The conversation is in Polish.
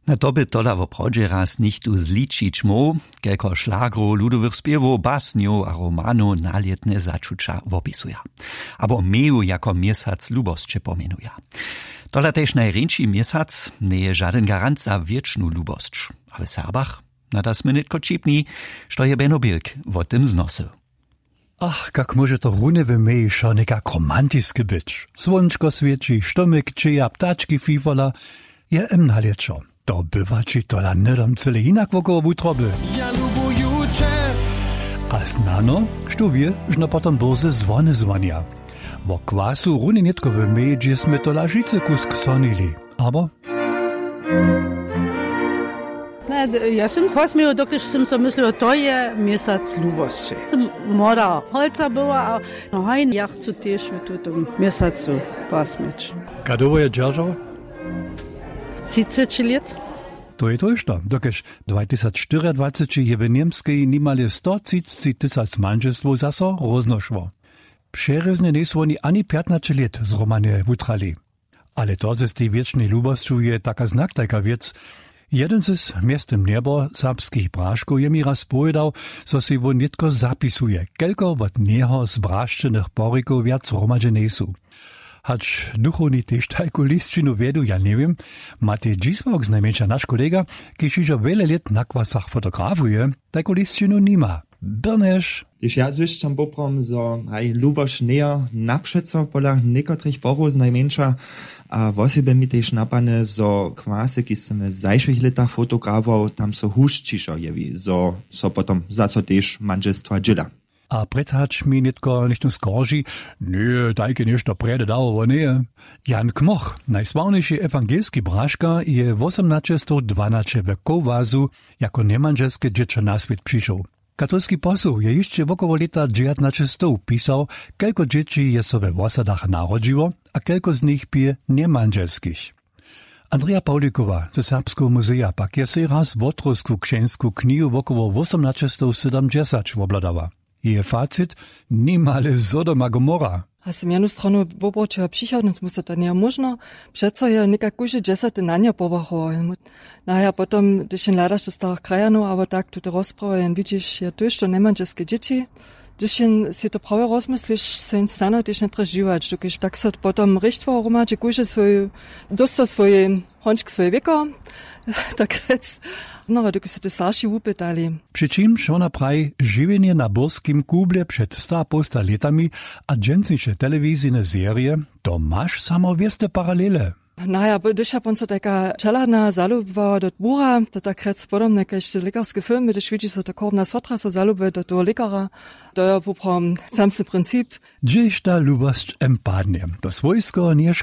Na to by tola w oprawdźe raz nichtu zličić mo, kelko šlagro, ludowych śpiewo, basnio a romano nalietne začuća wopisuja. Abo meju jako miesac lubosće pomenuja. Tola tež najrjenči miesac nie je žaden garant za wiecznu lubosć. A w Serbach na das my nitko čipni, što je Benno Bilk o tym znosył. Ach, kak może to rune w meji šo nekak romantiske być. Słončko svječi, štomik čeja, ptački fifala, je naliečo. To bywa ci tola nedom cyle inak wokoło wutroby. Ja lubuję cię. A znano, što wie, że potom burze zwony zwania. Bo kwasu runy nitko w meji, gdzie sme tola žice kusk sonili. Aber... Ja sam smiał, dokiż sam so myślał, to je miesac lubosće. Moda holca była, a no hajn ja chcę też w tym miesacu pasmieć. Kadowo je dzierżawa? 30 lat. To je to išto, dokež 2024 je v Niemskej nimale 130 000 manželstwo zaso roznošło. Přerezne nisu oni ani 15 let zromane wutrali. Ale to ze tej wiecznej lubosću je taka znaktajka wiec. Jeden z miestem nebo serbskich braškov je mi raz povedal, so si won nitko zapisuje, kelko od neho z braščenych porikov viac romadže nesu. Hacz duchovni tež tajku listčinu vedu, ja ne viem, Matej Džisvok, znajmenša naš kolega, ki šižo vele let na kvasach fotografuje, tajku listčinu nima. Brneš. Když ja zwišćam poprom, so luboš neja napšeco pola nekotrych porów znajmenša, a wosebe mi tež napane, so kvase, ki sem v zajších letach fotografoval, tam so huščišo jevi, so potom zaso tež manželstva džila. A predhač mi nitko nichtnu skorži, nie, tajke nešto prede dało nie. Jan Kmoch, najsławniejszy ewangelski braška, je 1812 w Kowazu jako nemanželske dziecko na świat przyszł. Katolski posł je jeszcze wokoło lata 1900 pisał, kelko dzieci je so we wosadach narodziło, a kelko z nich pije nemanželskich. Andrea Paulikowa ze Serbskiego Muzeja pak je se raz wotrusku księsku knihu wokoło 1870 wobladała. Je facit nimale Sodoma Gomorra. A sam jednu stranu wobrociła przychodnic, musi to nie można. Przeco je nekak kuže 10 na nie pobachował. Naja, potom, když jen ladaš do starých krajanů, aber tak tu rozprawy, jen widzisz, ja tuż to nemanželske dzieci. Když jen si to prawie rozmyślisz, so jen stano, když netreš živač. Když tak se potom richtvo romadže kuže svoje hončk svoje věko, tak rec, no, když se to starší upytali. Přičím ona praj živěně na Burskim kuble před 100 letami a džencniše televizijne serie, to máš samověste paralele. Naja, když ja ponco taka čeladna zaluba do dvora, to tak rec potom nekaž lekarske filmy, když vidíš se to korbna sotra so zalube do toho lekara, to je poprom samsny princip. Gdzieś ta lubość empadnie. To swojsko nież